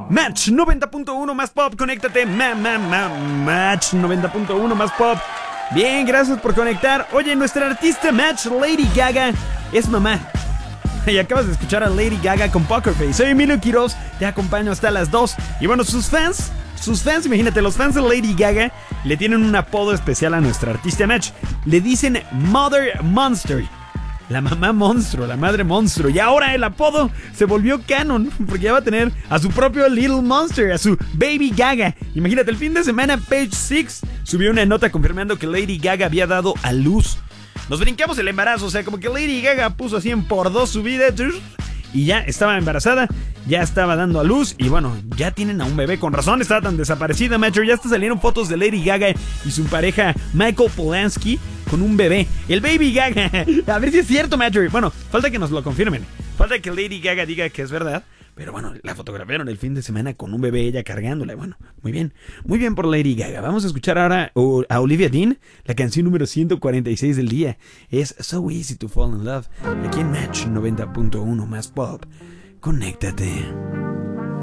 Match 90.1 más pop, conéctate. Match 90.1 más pop. Bien, gracias por conectar. Oye, nuestra artista Match, Lady Gaga, es mamá. Y acabas de escuchar a Lady Gaga con Poker Face. Soy Emilio Quiroz, te acompaño hasta las 2. Y bueno, sus fans, imagínate, los fans de Lady Gaga le tienen un apodo especial a nuestra artista Match. Le dicen Mother Monster. La mamá monstruo, la madre monstruo. Y ahora el apodo se volvió canon, porque ya va a tener a su propio Little Monster, a su Baby Gaga. Imagínate, el fin de semana Page Six subió una nota confirmando que Lady Gaga había dado a luz. Nos brincamos el embarazo, o sea, como que Lady Gaga puso así en por dos su vida y ya estaba embarazada, ya estaba dando a luz y bueno, ya tienen a un bebé. Con razón estaba tan desaparecida, Macho. Ya hasta salieron fotos de Lady Gaga y su pareja Michael Polanski con un bebé, el Baby Gaga. A ver si es cierto, Macho. Bueno, falta que nos lo confirmen, falta que Lady Gaga diga que es verdad. Pero bueno, la fotografiaron el fin de semana con un bebé, ella cargándola. Bueno, muy bien por Lady Gaga. Vamos a escuchar ahora a Olivia Dean, la canción número 146 del día. Es So Easy to Fall in Love, aquí en Match 90.1 más pop. Conéctate.